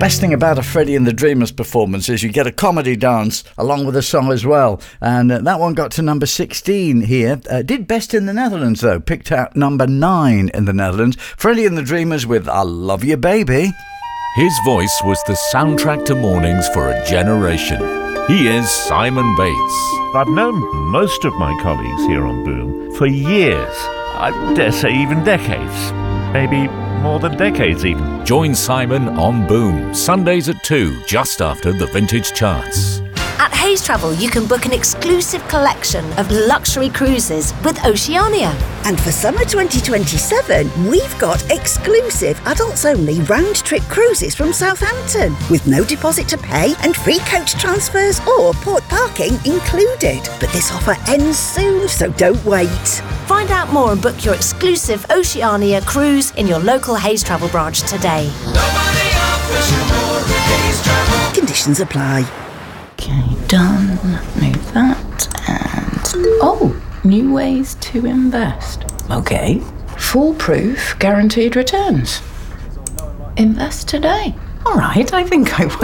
best thing about a Freddie and the Dreamers performance is you get a comedy dance along with a song as well. And that one got to number 16 here. Did best in the Netherlands, though. Picked out number 9 in the Netherlands. Freddie and the Dreamers with I Love You Baby. His voice was the soundtrack to mornings for a generation. He is Simon Bates. I've known most of my colleagues here on Boom for years. I dare say even decades. Maybe more than decades even. Join Simon on Boom, Sundays at 2, just after the Vintage Charts. At Hays Travel, you can book an exclusive collection of luxury cruises with Oceania. And for summer 2027, we've got exclusive adults-only round-trip cruises from Southampton with no deposit to pay and free coach transfers or port parking included. But this offer ends soon, so don't wait. Find out more and book your exclusive Oceania cruise in your local Hays Travel branch today. Nobody offers you more than Hays Travel. Conditions apply. Okay, done. Move that. And new ways to invest. Okay. Foolproof guaranteed returns. Invest today. All right, I think I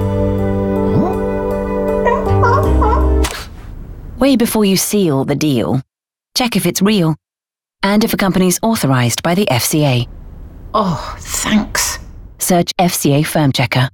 will. Way before you seal the deal, check if it's real and if a company's authorized by the FCA. Oh, thanks. Search FCA Firm Checker.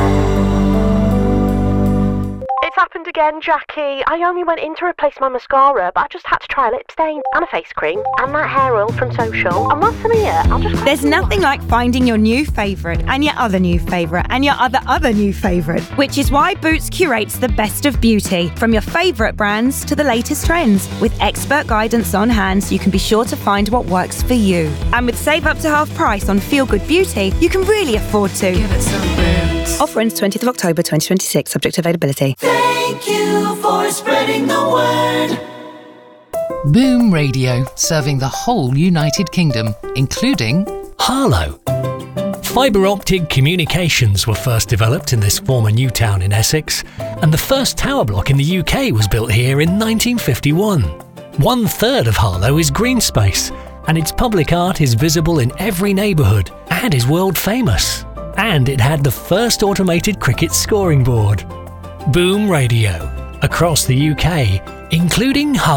It's happened again, Jackie. I only went in to replace my mascara, but I just had to try a lip stain and a face cream and that hair oil from Social. And once I'm here, I'll just... There's nothing like finding your new favourite and your other new favourite and your other new favourite, which is why Boots curates the best of beauty, from your favourite brands to the latest trends. With expert guidance on hand, so you can be sure to find what works for you. And with save up to half price on Feel Good Beauty, you can really afford to. Give it some Boots. Offer ends 20th of October 2026, subject to availability. Thank you for spreading the word. Boom Radio, serving the whole United Kingdom, including Harlow. Fibre optic communications were first developed in this former new town in Essex, and the first tower block in the UK was built here in 1951. 1/3 of Harlow is green space, and its public art is visible in every neighbourhood and is world famous. And it had the first automated cricket scoring board. Boom Radio, across the UK, including Harlow.